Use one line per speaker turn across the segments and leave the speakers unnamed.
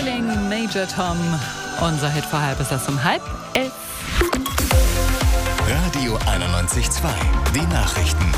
Feeling, Major Tom. Unser Hit vor halb ist das um 10:30.
Radio 91.2, die Nachrichten.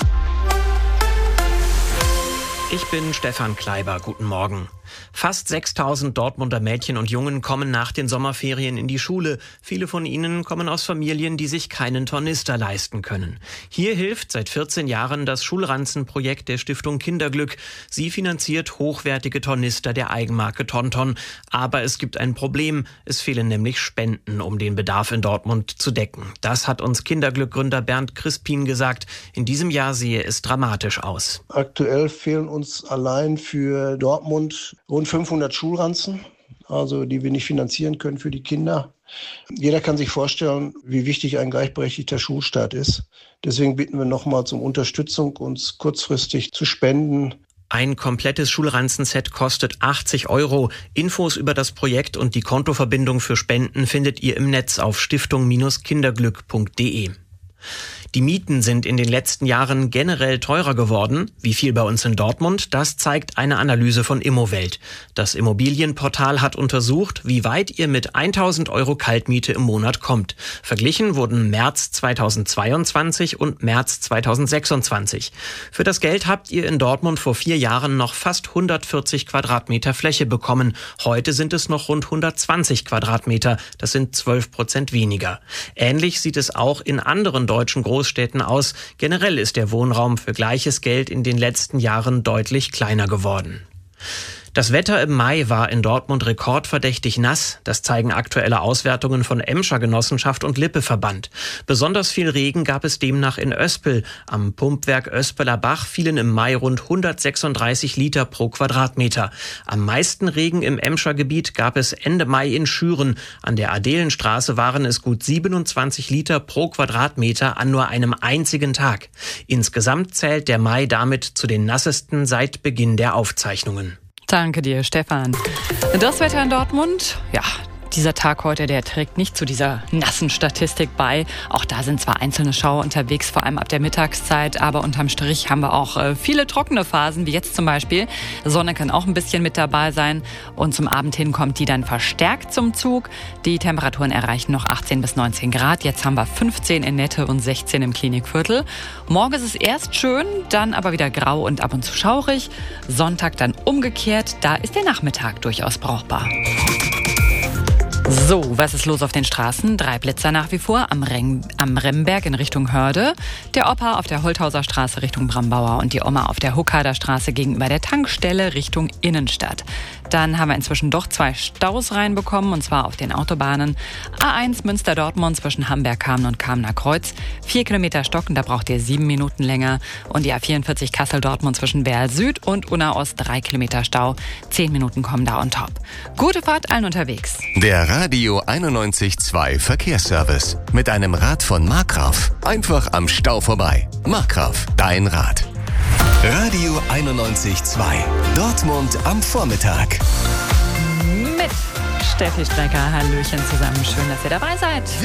Ich bin Stefan Kleiber, guten Morgen. Fast 6.000 Dortmunder Mädchen und Jungen kommen nach den Sommerferien in die Schule. Viele von ihnen kommen aus Familien, die sich keinen Tornister leisten können. Hier hilft seit 14 Jahren das Schulranzenprojekt der Stiftung Kinderglück. Sie finanziert hochwertige Tornister der Eigenmarke Tonton. Aber es gibt ein Problem. Es fehlen nämlich Spenden, um den Bedarf in Dortmund zu decken. Das hat uns Kinderglück-Gründer Bernd Crispin gesagt. In diesem Jahr sehe es dramatisch aus.
Aktuell fehlen uns allein für Dortmund rund 500 Schulranzen, also die wir nicht finanzieren können für die Kinder. Jeder kann sich vorstellen, wie wichtig ein gleichberechtigter Schulstart ist. Deswegen bitten wir nochmals um Unterstützung, uns kurzfristig zu spenden.
Ein komplettes Schulranzenset kostet 80 €. Infos über das Projekt und die Kontoverbindung für Spenden findet ihr im Netz auf stiftung-kinderglück.de. Die Mieten sind in den letzten Jahren generell teurer geworden. Wie viel bei uns in Dortmund? Das zeigt eine Analyse von Immowelt. Das Immobilienportal hat untersucht, wie weit ihr mit 1.000 € Kaltmiete im Monat kommt. Verglichen wurden März 2022 und März 2026. Für das Geld habt ihr in Dortmund vor 4 Jahren noch fast 140 Quadratmeter Fläche bekommen. Heute sind es noch rund 120 Quadratmeter. Das sind 12% weniger. Ähnlich sieht es auch in anderen deutschen Großstädten aus. Generell ist der Wohnraum für gleiches Geld in den letzten Jahren deutlich kleiner geworden. Das Wetter im Mai war in Dortmund rekordverdächtig nass. Das zeigen aktuelle Auswertungen von Emscher Genossenschaft und Lippe-Verband. Besonders viel Regen gab es demnach in Oespel. Am Pumpwerk Oespeler Bach fielen im Mai rund 136 Liter pro Quadratmeter. Am meisten Regen im Emscher Gebiet gab es Ende Mai in Schüren. An der Adelenstraße waren es gut 27 Liter pro Quadratmeter an nur einem einzigen Tag. Insgesamt zählt der Mai damit zu den nassesten seit Beginn der Aufzeichnungen.
Danke dir, Stefan. Das Wetter in Dortmund, ja, dieser Tag heute, der trägt nicht zu dieser nassen Statistik bei. Auch da sind zwar einzelne Schauer unterwegs, vor allem ab der Mittagszeit, aber unterm Strich haben wir auch viele trockene Phasen, wie jetzt zum Beispiel. Sonne kann auch ein bisschen mit dabei sein und zum Abend hin kommt die dann verstärkt zum Zug. Die Temperaturen erreichen noch 18 bis 19 Grad. Jetzt haben wir 15 in Nette und 16 im Klinikviertel. Morgen ist es erst schön, dann aber wieder grau und ab und zu schaurig. Sonntag dann umgekehrt, da ist der Nachmittag durchaus brauchbar. So, was ist los auf den Straßen? 3 Blitzer nach wie vor am Remberg in Richtung Hörde, der Opa auf der Holthauser Straße Richtung Brambauer und die Oma auf der Huckader Straße gegenüber der Tankstelle Richtung Innenstadt. Dann haben wir inzwischen doch 2 Staus reinbekommen, und zwar auf den Autobahnen A1 Münster-Dortmund zwischen Hamberg-Kamen und Kamener Kreuz. 4 Kilometer Stocken, da braucht ihr 7 Minuten länger. Und die A44 Kassel-Dortmund zwischen Werl Süd und Unna Ost 3 Kilometer Stau. 10 Minuten kommen da on top. Gute Fahrt allen unterwegs.
Der Radio 91.2 Verkehrsservice. Mit einem Rad von Markgraf. Einfach am Stau vorbei. Markgraf, dein Rad. Radio 91.2. Dortmund am Vormittag.
Mit Steffi Strecker. Hallöchen zusammen. Schön, dass ihr dabei seid.